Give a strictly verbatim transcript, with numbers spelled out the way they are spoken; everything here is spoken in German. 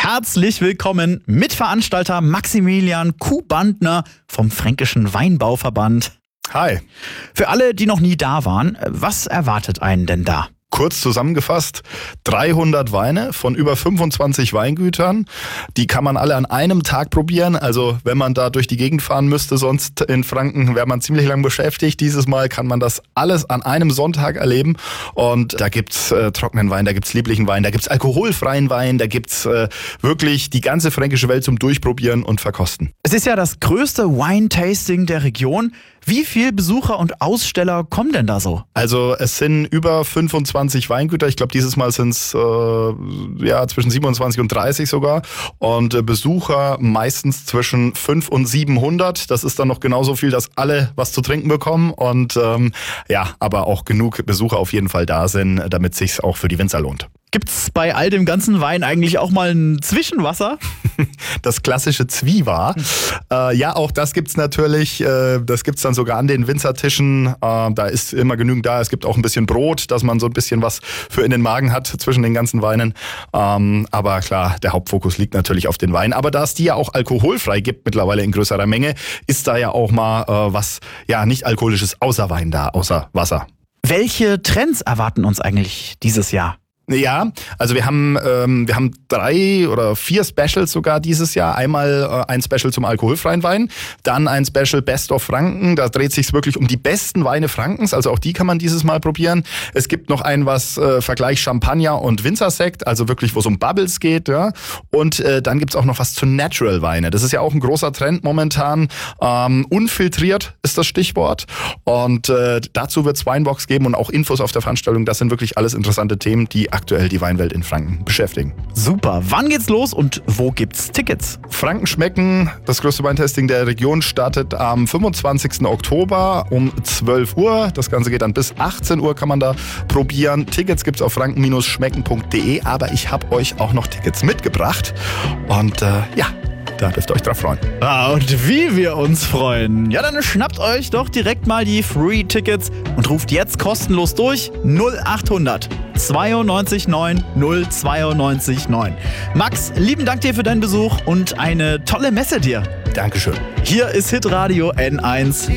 Herzlich willkommen, Mitveranstalter Maximilian Kuhbandner vom Fränkischen Weinbauverband. Hi. Für alle, die noch nie da waren, was erwartet einen denn da? Kurz zusammengefasst, dreihundert Weine von über fünfundzwanzig Weingütern. Die kann man alle an einem Tag probieren. Also wenn man da durch die Gegend fahren müsste, sonst in Franken wäre man ziemlich lang beschäftigt. Dieses Mal kann man das alles an einem Sonntag erleben. Und da gibt's äh, trockenen Wein, da gibt's lieblichen Wein, da gibt's alkoholfreien Wein, da gibt's äh, wirklich die ganze fränkische Welt zum Durchprobieren und Verkosten. Es ist ja das größte Wine-Tasting der Region. Wie viele Besucher und Aussteller kommen denn da so? Also es sind über fünfundzwanzig Weingüter. Ich glaube, dieses Mal sind es äh, ja, zwischen siebenundzwanzig und dreißig sogar. Und äh, Besucher meistens zwischen fünfhundert und siebenhundert. Das ist dann noch genauso viel, dass alle was zu trinken bekommen. Und ähm, ja, aber auch genug Besucher auf jeden Fall da sind, damit es sich auch für die Winzer lohnt. Gibt's bei all dem ganzen Wein eigentlich auch mal ein Zwischenwasser? Das klassische Zwiewa. Äh, ja, auch das gibt's natürlich. Äh, das gibt's dann sogar an den Winzertischen. Äh, da ist immer genügend da. Es gibt auch ein bisschen Brot, dass man so ein bisschen was für in den Magen hat zwischen den ganzen Weinen. Ähm, aber klar, der Hauptfokus liegt natürlich auf den Weinen. Aber da es die ja auch alkoholfrei gibt mittlerweile in größerer Menge, ist da ja auch mal äh, was ja nicht alkoholisches außer Wein da, außer Wasser. Welche Trends erwarten uns eigentlich dieses Jahr? Ja, also wir haben ähm, wir haben drei oder vier Specials sogar dieses Jahr. Einmal äh, ein Special zum alkoholfreien Wein, dann ein Special Best of Franken. Da dreht sich's wirklich um die besten Weine Frankens. Also auch die kann man dieses Mal probieren. Es gibt noch ein was äh, Vergleich Champagner und Winzersekt, also wirklich wo es um Bubbles geht. Ja. Und äh, dann gibt's auch noch was zu Natural Weine. Das ist ja auch ein großer Trend momentan. Ähm, unfiltriert ist das Stichwort. Und äh, dazu wird's Winebox geben und auch Infos auf der Veranstaltung. Das sind wirklich alles interessante Themen, die aktuell die Weinwelt in Franken beschäftigen. Super. Wann geht's los und wo gibt's Tickets? Franken schmecken, das größte Weintesting der Region, startet am fünfundzwanzigsten Oktober um zwölf Uhr. Das Ganze geht dann bis achtzehn Uhr, kann man da probieren. Tickets gibt's auf franken Bindestrich schmecken Punkt de, aber ich habe euch auch noch Tickets mitgebracht. Und äh, ja, da dürft ihr euch drauf freuen. Ah, und wie wir uns freuen. Ja, dann schnappt euch doch direkt mal die Free-Tickets und ruft jetzt kostenlos durch null achthundert zweiundneunzig neun null zweiundneunzig neun. Max, lieben Dank dir für deinen Besuch und eine tolle Messe dir. Dankeschön. Hier ist Hitradio N eins.